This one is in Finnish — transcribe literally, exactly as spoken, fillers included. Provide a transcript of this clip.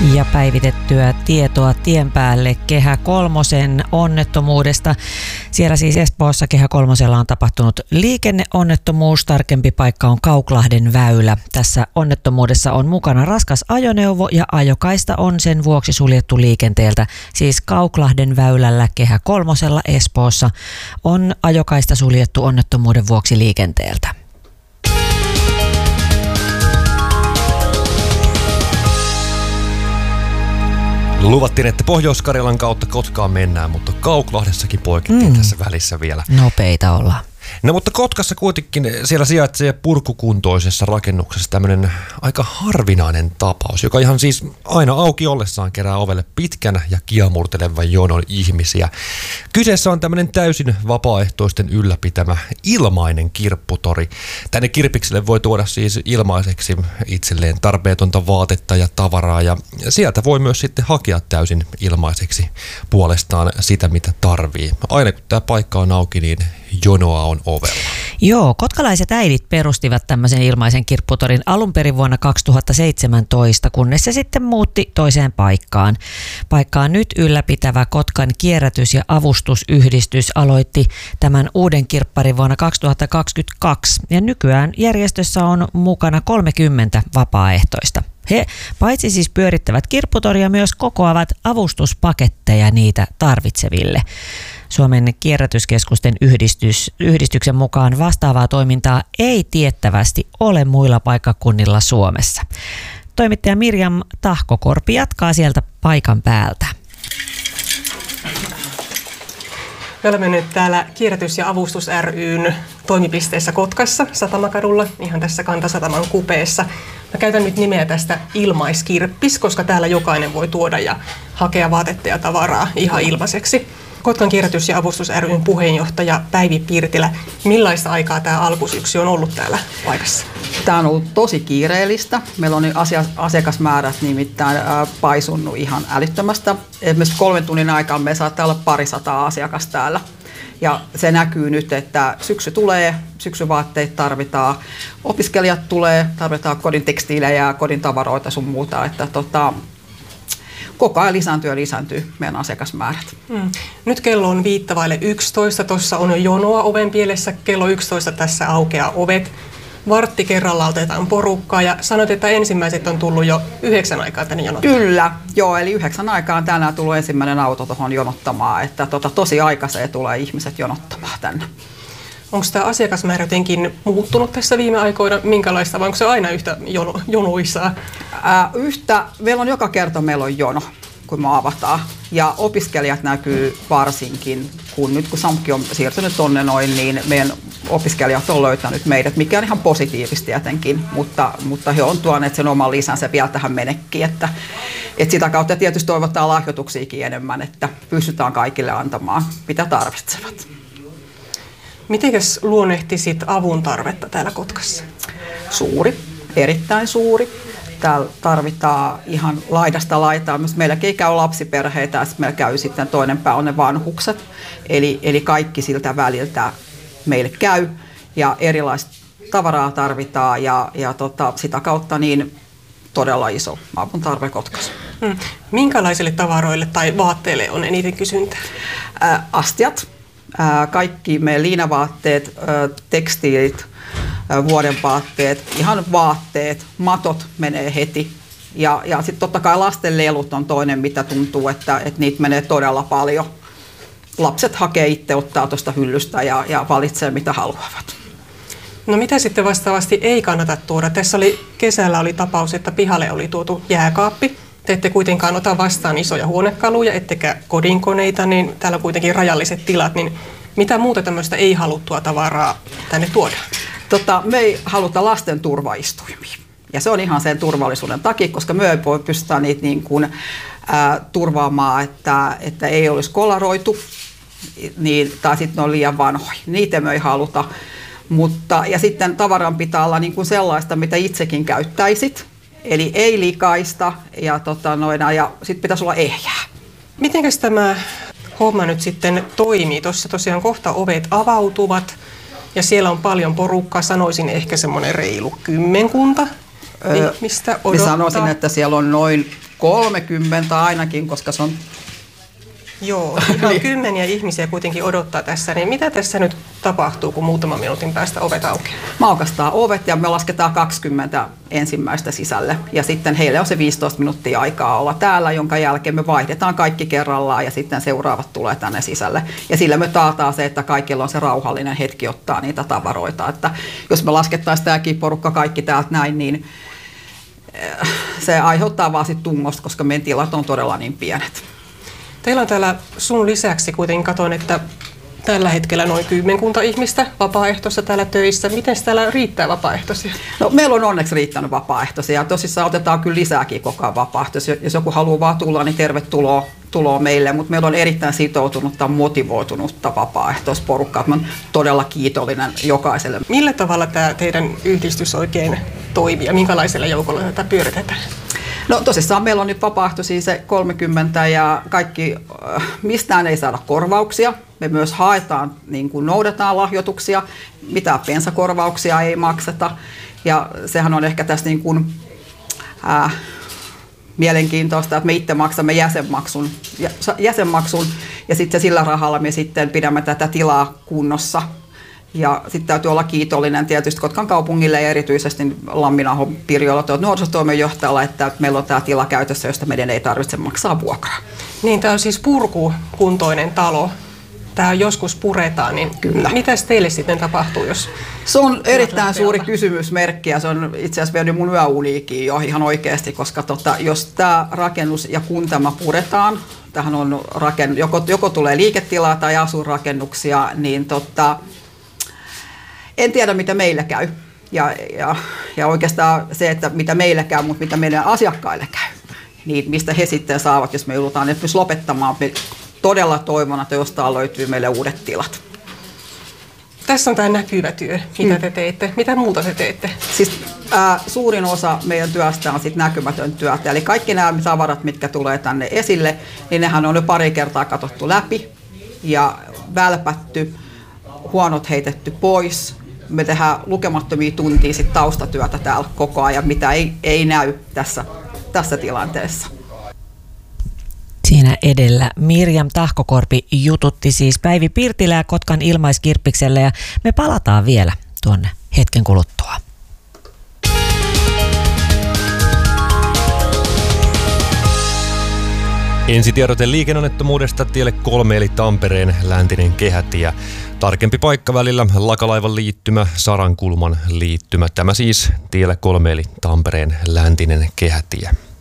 Ja päivitettyä tietoa tien päälle Kehä Kolmosen onnettomuudesta. Siellä siis Espoossa Kehä Kolmosella on tapahtunut liikenneonnettomuus. Tarkempi paikka on Kauklahden väylä. Tässä onnettomuudessa on mukana raskas ajoneuvo ja ajokaista on sen vuoksi suljettu liikenteeltä. Siis Kauklahden väylällä Kehä Kolmosella Espoossa on ajokaista suljettu onnettomuuden vuoksi liikenteeltä. Luvattiin, että Pohjois-Karjalan kautta Kotkaan mennään, mutta Kauklahdessakin poikettiin mm. tässä välissä vielä. Nopeita ollaan. No mutta Kotkassa kuitenkin siellä sijaitsee purkukuntoisessa rakennuksessa tämmöinen aika harvinainen tapaus, joka ihan siis aina auki ollessaan kerää ovelle pitkän ja kiamurtelevan jonon ihmisiä. Kyseessä on tämmöinen täysin vapaaehtoisten ylläpitämä ilmainen kirpputori. Tänne kirpikselle voi tuoda siis ilmaiseksi itselleen tarpeetonta vaatetta ja tavaraa ja sieltä voi myös sitten hakea täysin ilmaiseksi puolestaan sitä mitä tarvii. Aina kun tämä paikka on auki, niin jonoa on ovella. Joo, kotkalaiset äidit perustivat tämmöisen ilmaisen kirpputorin alun perin vuonna kaksituhattaseitsemäntoista, kunnes se sitten muutti toiseen paikkaan. Paikkaa nyt ylläpitävä Kotkan kierrätys- ja avustusyhdistys aloitti tämän uuden kirpparin vuonna kaksituhattakaksikymmentäkaksi ja nykyään järjestössä on mukana kolmekymmentä vapaaehtoista. He paitsi siis pyörittävät kirpputoria, myös kokoavat avustuspaketteja niitä tarvitseville. Suomen kierrätyskeskusten yhdistys, yhdistyksen mukaan vastaavaa toimintaa ei tiettävästi ole muilla paikkakunnilla Suomessa. Toimittaja Mirjam Tahkokorpi jatkaa sieltä paikan päältä. Me olemme nyt täällä Kierrätys- ja avustus ry:n toimipisteessä Kotkassa, Satamakadulla, ihan tässä Kantasataman kupeessa. Mä käytän nyt nimeä tästä ilmaiskirppis, koska täällä jokainen voi tuoda ja hakea vaatetta ja tavaraa ihan ilmaiseksi. Kotkan Kierrätys- ja avustus ry:n puheenjohtaja Päivi Pirtilä. Millaista aikaa tämä alkusyksy on ollut täällä paikassa? Tämä on ollut tosi kiireellistä. Meillä on asiakasmäärät nimittäin paisunut ihan älyttömästä. Esimerkiksi kolmen tunnin aikaa me saattaa olla parisataa asiakasta täällä. Ja se näkyy nyt, että syksy tulee, syksyvaatteita tarvitaan, opiskelijat tulee, tarvitaan kodin tekstiilejä, kodin tavaroita sun muuta. Että tota, koko ajan lisääntyy ja lisääntyy meidän asiakasmäärät. Hmm. Nyt kello on viittavaille yksitoista, tuossa on jo jonoa oven pielessä, kello yksitoista tässä aukeaa ovet. Vartti kerralla otetaan porukkaa ja sanoit, että ensimmäiset on tullut jo yhdeksän aikaa tänne jonottamaan. Kyllä, joo, eli yhdeksän aikaan tänään tullut ensimmäinen auto tuohon jonottamaan, että tota, tosi aikaiseen tulee ihmiset jonottamaan tänne. Onko tämä asiakasmäärä jotenkin muuttunut tässä viime aikoina? Minkälaista, vai onko se aina yhtä jono, jonuisaa? Ää, yhtä, meillä on joka kerta meillä on jono, kun me avataan. Ja opiskelijat näkyy varsinkin, kun nyt kun Samki on siirtynyt tonne noin, niin meidän opiskelijat on löytänyt meidät, mikä on ihan positiivista tietenkin, mutta, mutta he on tuoneet sen oman lisänsä vielä tähän menekkiin, että, että sitä kautta tietysti toivottaa lahjoituksiakin enemmän, että pystytään kaikille antamaan, mitä tarvitsevat. Mitenkäs luonnehtisit avun tarvetta täällä Kotkassa? Suuri, erittäin suuri. Täällä tarvitaan ihan laidasta laitaa. Meilläkin ei käy lapsiperheitä ja meillä käy sitten toinen pää on ne vanhukset. Eli, eli kaikki siltä väliltä meille käy ja erilaista tavaraa tarvitaan ja, ja tota, sitä kautta niin todella iso avun tarve Kotkassa. Hmm. Minkälaisille tavaroille tai vaatteille on eniten kysyntää? Ää, astiat, ää, kaikki meidän liinavaatteet, ää, tekstiilit, vuodenvaatteet, ihan vaatteet, matot menee heti. Ja, ja sitten totta kai lasten lelut on toinen, mitä tuntuu, että, että niitä menee todella paljon. Lapset hakee itse, ottaa tuosta hyllystä ja, ja valitsee mitä haluavat. No mitä sitten vastaavasti ei kannata tuoda? Tässä oli, kesällä oli tapaus, että pihalle oli tuotu jääkaappi. Te ette kuitenkaan ota vastaan isoja huonekaluja, ettekä kodinkoneita, niin täällä on kuitenkin rajalliset tilat. Niin mitä muuta tämmöistä ei haluttua tavaraa tänne tuodaan? Tota, me ei haluta lasten turvaistuimia. Ja se on ihan sen turvallisuuden takia, koska me ei voi pystyä niitä niin kuin, ää, turvaamaan, että, että ei olisi kolaroitu niin, tai sitten ne on liian vanhoja. Niitä me ei haluta. Mutta, ja sitten tavaran pitää olla niin kuin sellaista, mitä itsekin käyttäisit. Eli ei likaista ja, tota, noina, ja sitten pitäisi olla ehjää. Mitenkäs tämä homma nyt sitten toimii? Tuossa tosiaan kohta ovet avautuvat. Ja siellä on paljon porukkaa, sanoisin ehkä semmoinen reilu kymmenkunta ihmistä odottaa. Mä sanoisin, että siellä on noin kolmekymmentä ainakin, koska se on... Joo, ihan kymmeniä ihmisiä kuitenkin odottaa tässä. Niin mitä tässä nyt tapahtuu, kun muutaman minuutin päästä ovet aukeaa? Me aukastaan ovet ja me lasketaan kaksikymmentä ensimmäistä sisälle. Ja sitten heille on se viisitoista minuuttia aikaa olla täällä, jonka jälkeen me vaihdetaan kaikki kerrallaan ja sitten seuraavat tulee tänne sisälle. Ja sillä me taataan se, että kaikilla on se rauhallinen hetki ottaa niitä tavaroita. Että jos me laskettaisiin tämäkin porukka kaikki täältä näin, niin se aiheuttaa vaan sit tungosta, koska meidän tilat on todella niin pienet. Teillä on täällä sun lisäksi kuitenkin katon, että tällä hetkellä noin kymmenkunta ihmistä vapaaehtoista täällä töissä. Miten täällä riittää vapaaehtoisia? No, meillä on onneksi riittänyt vapaaehtoisia. Tosissaan otetaan kyllä lisääkin koko ajan vapaaehtoisia. Jos joku haluaa vaan tulla, niin tervetuloa tuloa meille. Mutta meillä on erittäin sitoutunutta, motivoitunutta vapaaehtoisporukkaa. Mä olen todella kiitollinen jokaiselle. Millä tavalla tämä teidän yhdistys oikein toimii ja minkälaisella joukolla tätä pyöritetään? No tosissaan meillä on nyt vapaaehtoisia se kolmekymmentä ja kaikki, mistään ei saada korvauksia. Me myös haetaan, niin kuin noudataan lahjoituksia, mitään bensakorvauksia ei makseta. Ja sehän on ehkä tässä niin kuin, ää, mielenkiintoista, että me itse maksamme jäsenmaksun, jäsenmaksun ja sitten sillä rahalla me sitten pidämme tätä tilaa kunnossa. Ja sitten täytyy olla kiitollinen tietysti Kotkan kaupungille ja erityisesti Lamminahon Pirjolla nuorisotoimenjohtajalla, että meillä on tämä tila käytössä, josta meidän ei tarvitse maksaa vuokraa. Niin, tämä on siis purkukuntoinen talo. Tämä joskus puretaan, niin kyllä. Mitäs teille sitten tapahtuu, jos... Se on erittäin suuri kysymysmerkki ja se on itse asiassa vienyt mun yöuniikin jo ihan oikeasti, koska tota, jos tämä rakennus ja kun tämä puretaan, tähän on rakenn... joko, joko tulee liiketilaa tai asuinrakennuksia, niin tota, en tiedä, mitä meillä käy. Ja, ja, ja oikeastaan se, että mitä meillä käy, mutta mitä meidän asiakkaille käy. Niin mistä he sitten saavat, jos me joudutaan ne myös lopettamaan. Me todella toivon, että jostain löytyy meille uudet tilat. Tässä on tämä näkyvä työ, mitä te teette. Mitä muuta te teette? Siis ää, suurin osa meidän työstä on sit näkymätön työtä. Eli kaikki nämä tavarat, mitkä tulee tänne esille, niin nehän on jo pari kertaa katsottu läpi ja välpätty, huonot heitetty pois. Me tehdään lukemattomia tuntia sit taustatyötä täällä koko ajan, mitä ei, ei näy tässä, tässä tilanteessa. Siinä edellä Mirjam Tahkokorpi jututti siis Päivi Pirtilää Kotkan ilmaiskirppikselle ja me palataan vielä tuonne hetken kuluttua. Ensitiedote liikenneonnettomuudesta tielle kolme eli Tampereen läntinen kehätie. Tarkempi paikka välillä Lakalaivan liittymä, Sarankulman liittymä. Tämä siis tielle kolme eli Tampereen läntinen kehätie.